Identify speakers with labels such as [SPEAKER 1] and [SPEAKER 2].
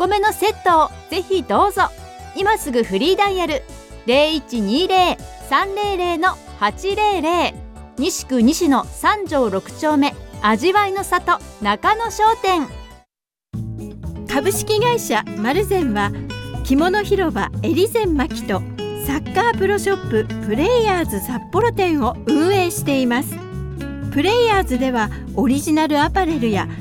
[SPEAKER 1] 米のセットをぜひどうぞ。今すぐフリーダイヤル 0120-300-800 西区西野3条6丁目味わいの里中野商店。
[SPEAKER 2] 株式会社マルゼンは着物広場エリゼンマキとサッカープロショッププレイヤーズ札幌店を運営しています。プレイヤーズではオリジナルアパレルや